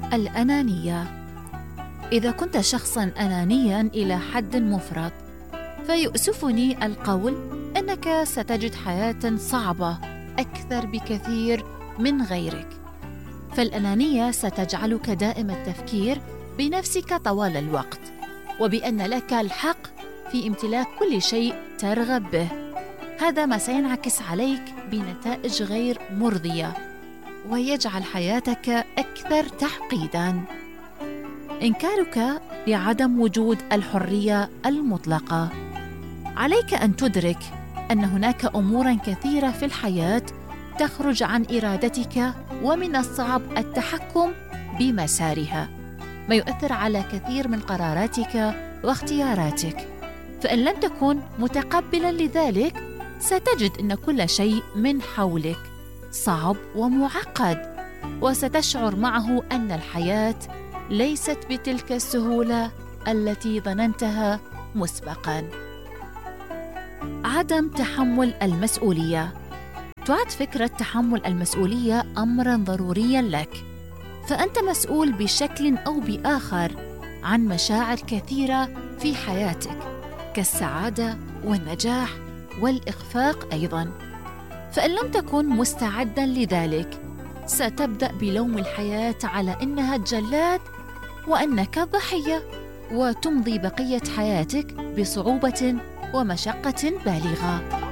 الأنانية. إذا كنت شخصاً أنانياً إلى حد مفرط، فيؤسفني القول أنك ستجد حياة صعبة أكثر بكثير من غيرك، فالأنانية ستجعلك دائم التفكير بنفسك طوال الوقت، وبأن لك الحق في امتلاك كل شيء ترغب به. هذا ما سينعكس عليك بنتائج غير مرضية، ويجعل حياتك أكثر تعقيداً. إنكارك لعدم وجود الحرية المطلقة. عليك أن تدرك أن هناك أموراً كثيرة في الحياة تخرج عن إرادتك، ومن الصعب التحكم بمسارها، ما يؤثر على كثير من قراراتك واختياراتك. فإن لم تكن متقبلاً لذلك، ستجد أن كل شيء من حولك صعب ومعقد، وستشعر معه أن الحياة ليست بتلك السهولة التي ظننتها مسبقاً. عدم تحمل المسؤولية. تعد فكرة تحمل المسؤولية أمراً ضرورياً لك، فأنت مسؤول بشكل أو بآخر عن مشاعر كثيرة في حياتك، كالسعادة والنجاح والإخفاق أيضاً. فإن لم تكن مستعداً لذلك، ستبدأ بلوم الحياة على أنها الجلاد وأنك ضحية، وتمضي بقية حياتك بصعوبة ومشقة بالغة.